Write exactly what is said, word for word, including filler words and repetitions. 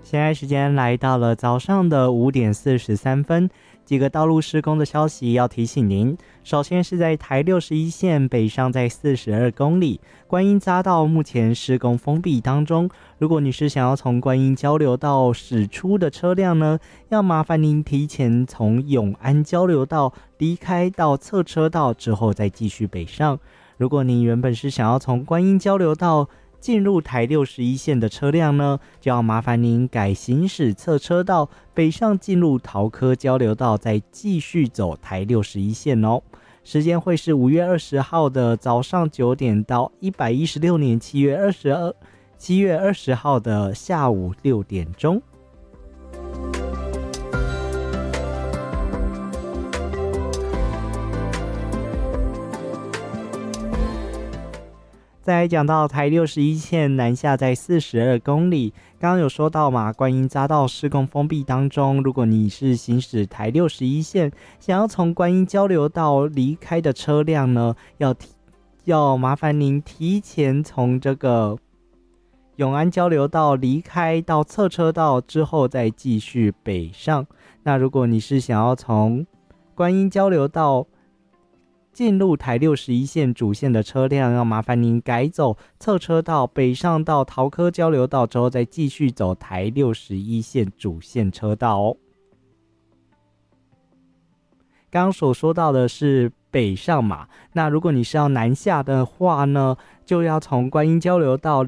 现在时间来到了早上的五点四十三分，几个道路施工的消息要提醒您。首先是在台六十一线北上在四十二公里，观音匝道目前施工封闭当中。如果你是想要从观音交流道驶出的车辆呢，要麻烦您提前从永安交流道离开到侧车道之后再继续北上。如果您原本是想要从观音交流道进入台六十一线的车辆呢，就要麻烦您改行驶侧车道北上进入桃科交流道，再继续走台六十一线哦。时间会是五月二十号的早上九点到一百一十六年七月二十二七月二十号的下午六点钟。再来讲到台六十一线南下在四十二公里，刚刚有说到嘛，观音匝道施工封闭当中，如果你是行驶台六十一线，想要从观音交流道离开的车辆呢，要提要麻烦您提前从这个永安交流道离开到侧车道之后再继续北上。那如果你是想要从观音交流道进入台六十一线主线的车辆，要麻烦您改走侧车道北上到桃科交流道之后再继续走台六十一线主线车道哦。刚刚所说到的是北上嘛，那如果你是要南下的话呢，就要从观音交流道